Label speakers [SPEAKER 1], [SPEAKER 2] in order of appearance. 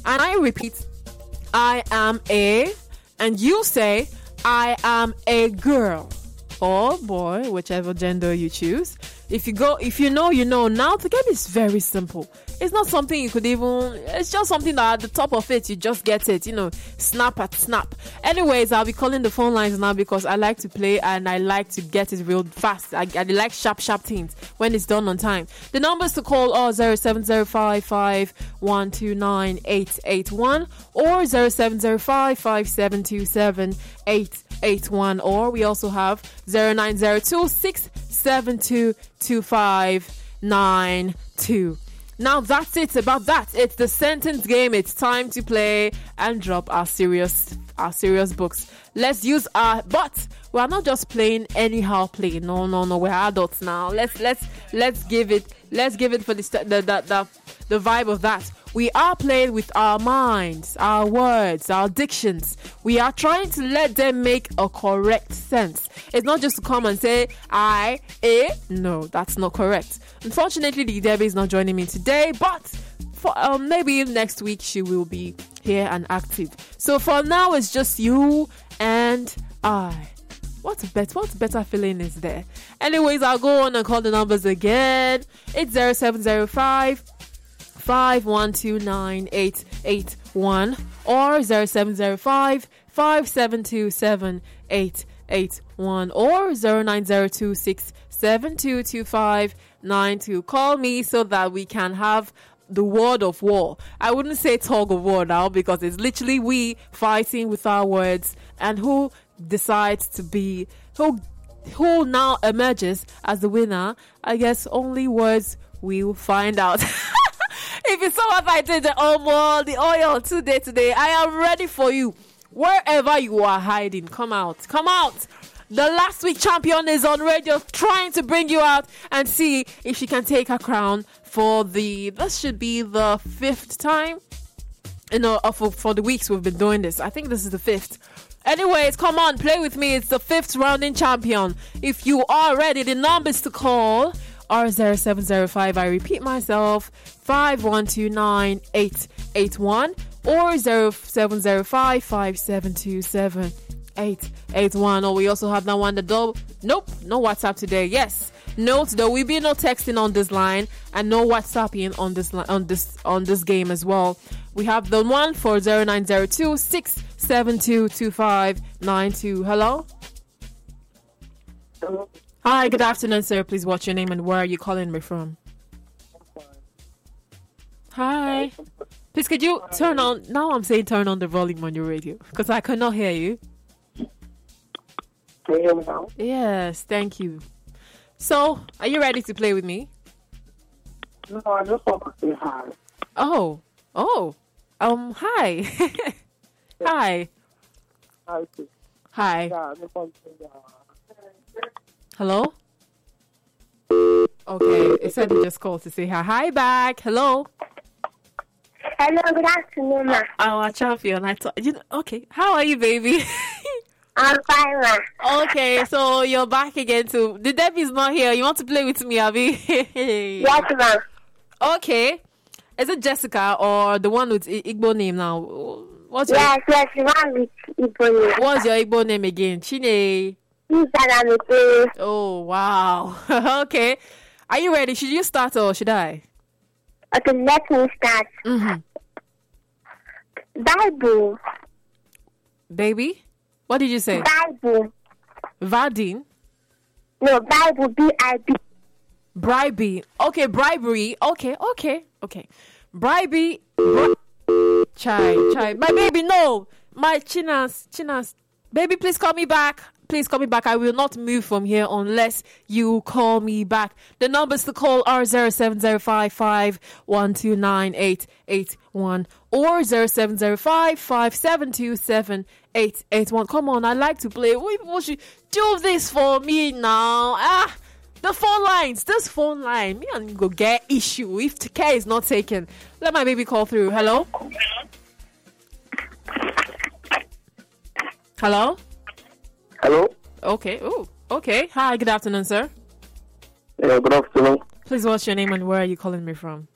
[SPEAKER 1] And I repeat, I am a, and you say, I am a girl or boy, whichever gender you choose. If you know, you know. Now the game is very simple. It's not something you could even, it's just something that at the top of it, you just get it, snap at snap. Anyways, I'll be calling the phone lines now because I like to play and I like to get it real fast. I like sharp things when it's done on time. The numbers to call are 07055129881 or 07055727881, or we also have 09026722592. Now that's it about that. It's the sentence game. It's time to play and drop our serious books. Let's use but we're not just playing anyhow playing. No. We're adults now. Let's give it for the vibe of that. We are playing with our minds, our words, our dictions. We are trying to let them make a correct sense. It's not just to come and say, no, that's not correct. Unfortunately, the Debbie is not joining me today, but for maybe next week she will be here and active. So for now, it's just you and I. What better feeling is there? Anyways, I'll go on and call the numbers again. It's 0705 51298881 or 0705 57278881 or 09026722592. Call me so that we can have the word of war. I wouldn't say tug of war now because it's literally we fighting with our words, and who decides to be who now emerges as the winner. I guess only words we will find out. If you saw what I did, the oil today, I am ready for you. Wherever you are hiding, come out. The last week champion is on radio, trying to bring you out and see if she can take her crown for this should be the 5th time, for the weeks we've been doing this. I think this is the 5th. Anyways, come on, play with me. It's the 5th rounding champion. If you are ready, the numbers to call are 0705, I repeat myself, 51298881 or 0705 57278881. Or we also have that one, no WhatsApp today. Yes, note there will be no texting on this line and no WhatsApping on this game as well. We have the one for 0902-672-2592. Hello?
[SPEAKER 2] Hello.
[SPEAKER 1] Hi, good afternoon, sir. Please, what's your name and where are you calling me from? Hi. Please, could you turn on the volume on your radio because I cannot hear you.
[SPEAKER 2] Can you hear me now?
[SPEAKER 1] Yes, thank you. So, are you ready to play with me?
[SPEAKER 2] No, I just want to say hi.
[SPEAKER 1] Oh, hi. Hi.
[SPEAKER 2] Hi.
[SPEAKER 1] Hi.
[SPEAKER 2] Yeah, I just want to say
[SPEAKER 1] Hello? Okay, it said he just called to say hi. Hi back. Hello?
[SPEAKER 3] Hello, good afternoon, ma.
[SPEAKER 1] Our champion. Okay. How are you, baby?
[SPEAKER 3] I'm fine, ma.
[SPEAKER 1] Okay, so you're back again too. The Debbie's not here. You want to play with me, Abby?
[SPEAKER 3] Yes, ma.
[SPEAKER 1] Okay. Is it Jessica or the one with Igbo name now?
[SPEAKER 3] Yes, the one with Igbo name.
[SPEAKER 1] What's your Igbo name again? Chine. Oh, wow. Okay. Are you ready? Should you start or should I?
[SPEAKER 3] Okay, let me start.
[SPEAKER 1] Mm-hmm.
[SPEAKER 3] Bible.
[SPEAKER 1] Baby? What did you say?
[SPEAKER 3] Bible.
[SPEAKER 1] Vadin?
[SPEAKER 3] No, Bible, B-I-B.
[SPEAKER 1] Bribery. Okay, bribery. Okay. Bribery. Chai. My baby, no. My chinas. Baby, please call me back. I will not move from here unless you call me back. The numbers to call are 07055 1298881 or 0705 57278881. Come on, I like to play. We should do this for me now. The phone lines. This phone line. Me and go get issue if the care is not taken. Let my baby call through. Hello? Hello?
[SPEAKER 2] Hello?
[SPEAKER 1] Okay. Oh, okay. Hi, good afternoon, sir.
[SPEAKER 2] Yeah, good afternoon.
[SPEAKER 1] Please, what's your name and where are you calling me from?